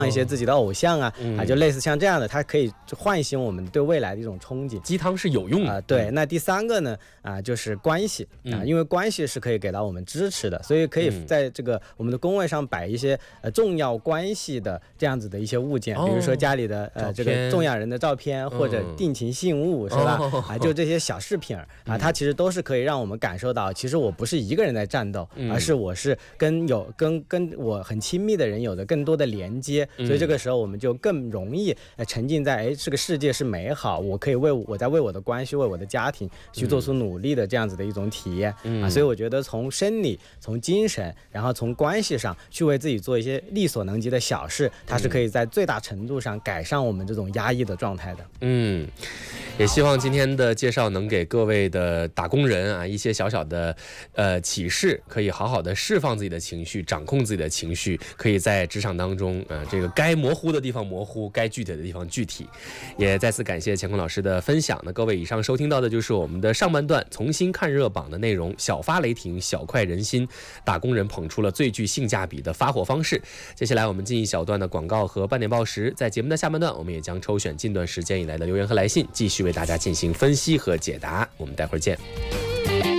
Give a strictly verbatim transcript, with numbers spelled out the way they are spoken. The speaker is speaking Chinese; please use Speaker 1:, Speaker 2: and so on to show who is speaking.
Speaker 1: 一些自己的偶像啊、嗯、啊，就类似像这样的，它可以唤醒我们对未来的一种憧憬。
Speaker 2: 鸡汤是有用的
Speaker 1: 啊、呃，对。那第三个呢啊、呃，就是关系啊、呃，因为关系是可以给到我们支持的，所以可以在这个我们的工位上摆一些呃重要关系的这样子的一些物件，哦、比如说家里的呃这个重要人的照片，或者定情信物，是吧？哦、啊，就这些小饰品啊，它其实都是可以让我们感受到，其实我不是一个人在战斗，嗯、而是我是跟有跟跟我很亲密的人有着更多的连接。所以这个时候我们就更容易沉浸在哎这个世界是美好，我可以为我在为我的关系为我的家庭去做出努力的这样子的一种体验、嗯、啊，所以我觉得从生理从精神然后从关系上去为自己做一些力所能及的小事，它是可以在最大程度上改善我们这种压抑的状态的。
Speaker 2: 嗯，也希望今天的介绍能给各位的打工人啊一些小小的呃启示，可以好好的释放自己的情绪，掌控自己的情绪，可以在职场当中呃这个该模糊的地方模糊，该具体的地方具体。也再次感谢乾坤老师的分享。那各位以上收听到的就是我们的上半段重新看热榜的内容，小发雷霆，小快人心，打工人捧出了最具性价比的发货方式。接下来我们进一小段的广告和半点报时，在节目的下半段我们也将抽选近段时间以来的留言和来信，继续为大家进行分析和解答。我们待会儿见。